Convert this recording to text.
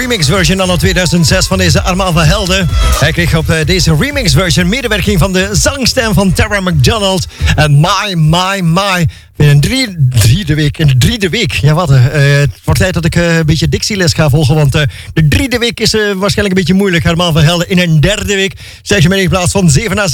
remix version anno 2006 van deze Armand van Helden. Hij kreeg op deze remix version medewerking van de zangstem van Tara McDonald. En My. In een driede week. Ja, wat? Het wordt tijd dat ik een beetje dictieles ga volgen. Want de driede week is waarschijnlijk een beetje moeilijk. Armand van Helden in een derde week. Zeg je mij in plaats van 7 naar 6.